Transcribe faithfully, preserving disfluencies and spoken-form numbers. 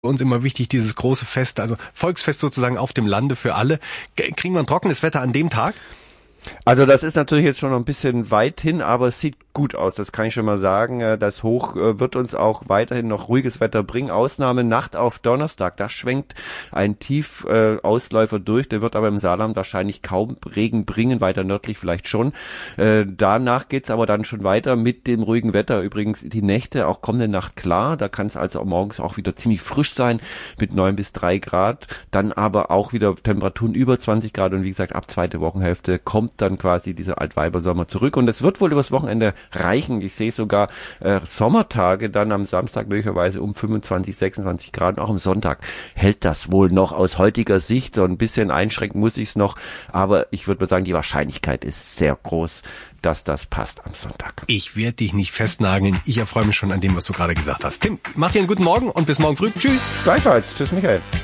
Für uns immer wichtig, dieses große Fest, also Volksfest sozusagen auf dem Lande für alle. Kriegen wir ein trockenes Wetter an dem Tag? Also das ist natürlich jetzt schon noch ein bisschen weit hin, aber es sieht gut aus, das kann ich schon mal sagen. Das Hoch wird uns auch weiterhin noch ruhiges Wetter bringen. Ausnahme Nacht auf Donnerstag, da schwenkt ein Tiefausläufer durch, der wird aber im Saarland wahrscheinlich kaum Regen bringen, weiter nördlich vielleicht schon. Danach geht's aber dann schon weiter mit dem ruhigen Wetter. Übrigens die Nächte auch kommende Nacht klar, da kann es also morgens auch wieder ziemlich frisch sein mit neun bis drei Grad, dann aber auch wieder Temperaturen über zwanzig Grad und wie gesagt ab zweite Wochenhälfte kommt dann quasi dieser Altweibersommer zurück und es wird wohl übers Wochenende reichen. Ich sehe sogar äh, Sommertage dann am Samstag möglicherweise um fünfundzwanzig, sechsundzwanzig Grad. Auch am Sonntag hält das wohl noch aus heutiger Sicht. So ein bisschen einschränken muss ich es noch, aber ich würde mal sagen, die Wahrscheinlichkeit ist sehr groß, dass das passt am Sonntag. Ich werde dich nicht festnageln. Ich erfreue mich schon an dem, was du gerade gesagt hast. Tim, mach dir einen guten Morgen und bis morgen früh. Tschüss. Gleichfalls. Tschüss, Michael.